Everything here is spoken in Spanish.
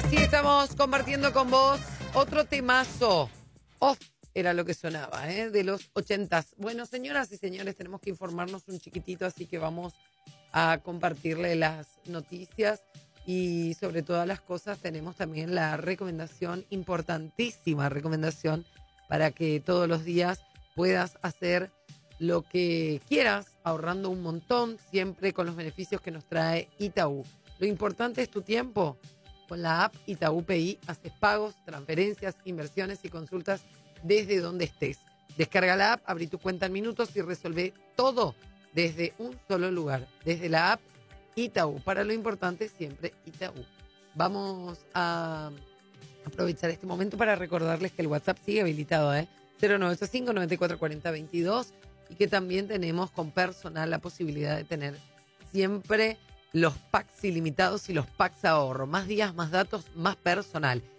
Sí, estamos compartiendo con vos otro temazo. Off era lo que sonaba, de los 80s. Bueno, señoras y señores, tenemos que informarnos un chiquitito, así que vamos a compartirle las noticias y sobre todas las cosas tenemos también la recomendación, importantísima recomendación, para que todos los días puedas hacer lo que quieras, ahorrando un montón, siempre con los beneficios que nos trae Itaú. Lo importante es tu tiempo. Con la app Itaú PI haces pagos, transferencias, inversiones y consultas desde donde estés. Descarga la app, abrí tu cuenta en minutos y resolvé todo desde un solo lugar. Desde la app Itaú. Para lo importante siempre Itaú. Vamos a aprovechar este momento para recordarles que el WhatsApp sigue habilitado, 0985-9440-22 y que también tenemos con personal la posibilidad de tener siempre los packs ilimitados y los packs ahorro. Más días, más datos, más personal.